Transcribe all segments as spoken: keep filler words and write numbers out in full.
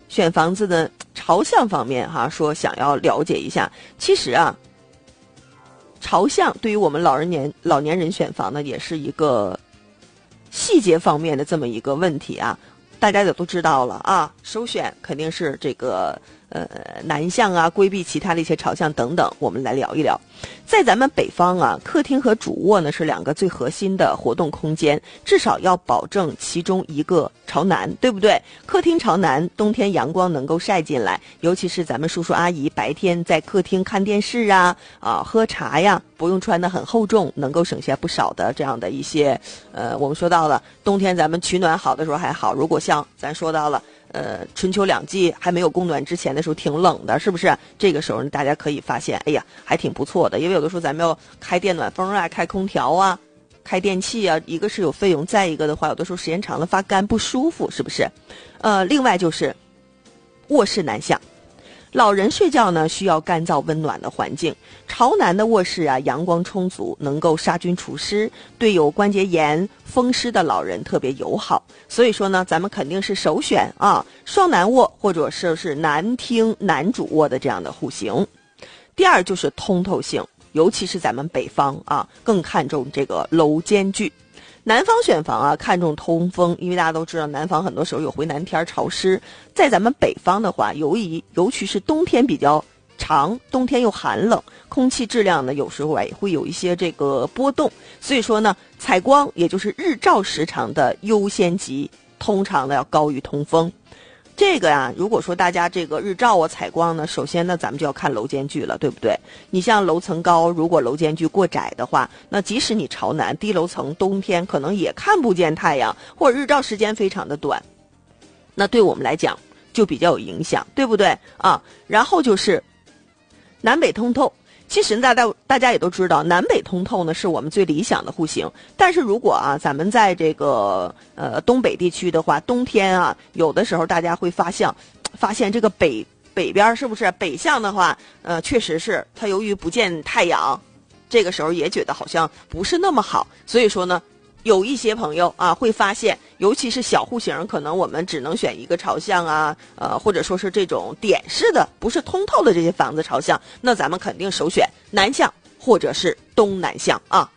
选房子的朝向方面哈，说想要了解一下。其实啊，朝向对于我们老人年老年人选房呢，也是一个细节方面的这么一个问题啊。大家也都知道了啊，首选肯定是这个呃南向啊，规避其他的一些朝向等等。我们来聊一聊，在咱们北方啊，客厅和主卧呢是两个最核心的活动空间，至少要保证其中一个朝南，对不对？客厅朝南，冬天阳光能够晒进来，尤其是咱们叔叔阿姨白天在客厅看电视啊啊喝茶呀，不用穿得很厚重，能够省下不少的这样的一些呃，我们说到了冬天咱们取暖好的时候还好，如果像咱说到了呃春秋两季还没有供暖之前的时候挺冷的，是不是？这个时候呢，大家可以发现，哎呀，还挺不错的，因为有的时候咱们要开电暖风啊，开空调啊，开电器啊，一个是有费用，再一个的话，有的时候时间长了发干不舒服，是不是？呃，另外就是卧室南向。老人睡觉呢，需要干燥温暖的环境。朝南的卧室啊，阳光充足，能够杀菌除湿，对有关节炎、风湿的老人特别友好。所以说呢，咱们肯定是首选啊，双南卧或者是是南厅南主卧的这样的户型。第二就是通透性，尤其是咱们北方啊，更看重这个楼间距。南方选房啊，看重通风，因为大家都知道南方很多时候有回南天潮湿。在咱们北方的话，由于尤其是冬天比较长，冬天又寒冷，空气质量呢有时候也会有一些这个波动，所以说呢，采光也就是日照时长的优先级，通常呢要高于通风。这个呀、啊，如果说大家这个日照啊采光呢，首先呢咱们就要看楼间距了，对不对？你像楼层高，如果楼间距过窄的话，那即使你朝南，低楼层冬天可能也看不见太阳，或者日照时间非常的短，那对我们来讲就比较有影响，对不对啊？然后就是南北通透。其实大家大家也都知道，南北通透呢是我们最理想的户型。但是如果啊，咱们在这个呃东北地区的话，冬天啊，有的时候大家会发现，发现这个北北边是不是北向的话，呃，确实是它由于不见太阳，这个时候也觉得好像不是那么好。所以说呢，有一些朋友啊会发现，尤其是小户型，可能我们只能选一个朝向啊，呃，或者说是这种点式的，不是通透的这些房子朝向，那咱们肯定首选南向或者是东南向啊。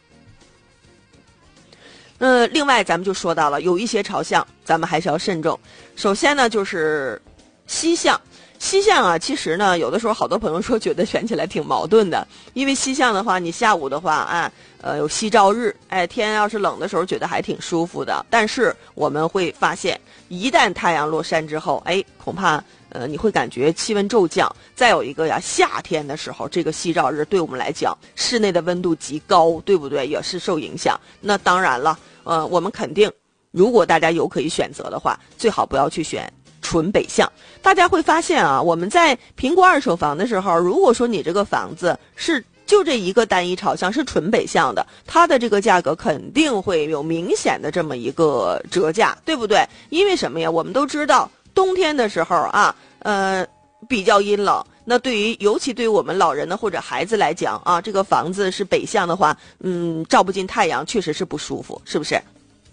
呃，另外咱们就说到了，有一些朝向咱们还是要慎重。首先呢，就是西向。西向啊，其实呢，有的时候好多朋友说觉得选起来挺矛盾的，因为西向的话，你下午的话，啊，呃，有夕照日，哎，天要是冷的时候，觉得还挺舒服的。但是我们会发现，一旦太阳落山之后，哎，恐怕呃你会感觉气温骤降。再有一个呀，夏天的时候，这个夕照日对我们来讲，室内的温度极高，对不对？也是受影响。那当然了，呃，我们肯定，如果大家有可以选择的话，最好不要去选纯北向。大家会发现啊，我们在评估二手房的时候，如果说你这个房子是就这一个单一朝向是纯北向的，它的这个价格肯定会有明显的这么一个折价，对不对？因为什么呀？我们都知道冬天的时候啊，呃比较阴冷，那对于尤其对于我们老人呢或者孩子来讲啊，这个房子是北向的话，嗯，照不进太阳确实是不舒服，是不是？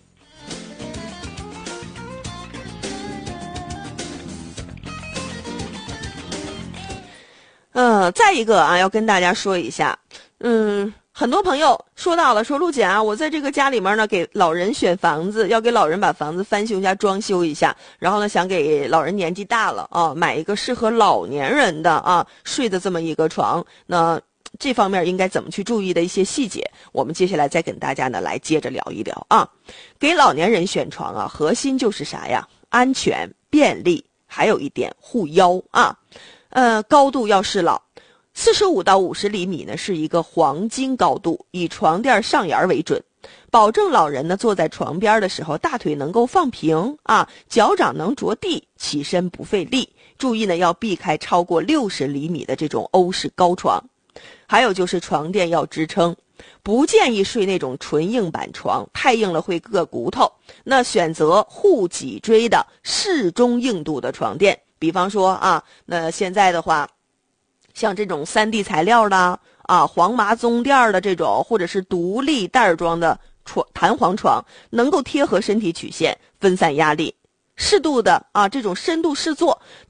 呃，再一个啊，要跟大家说一下，嗯，很多朋友说到了，说陆姐啊，我在这个家里面呢，给老人选房子，要给老人把房子翻修一下、装修一下，然后呢，想给老人年纪大了啊，买一个适合老年人的啊睡的这么一个床，那这方面应该怎么去注意的一些细节，我们接下来再跟大家呢来接着聊一聊啊。给老年人选床啊，核心就是啥呀？安全、便利，还有一点护腰啊。呃，高度要适老，四十五到五十厘米呢是一个黄金高度，以床垫上沿为准，保证老人呢坐在床边的时候大腿能够放平啊，脚掌能着地，起身不费力。注意呢要避开超过六十厘米的这种欧式高床。还有就是床垫要支撑，不建议睡那种纯硬板床，太硬了会硌骨头。那选择护脊椎的适中硬度的床垫。比方说啊，那现在的话，像这种 三 D 材料的啊，黄麻棕垫的这种，或者是独立袋装的床弹簧床，能够贴合身体曲线，分散压力。适度的啊，这种深度试坐，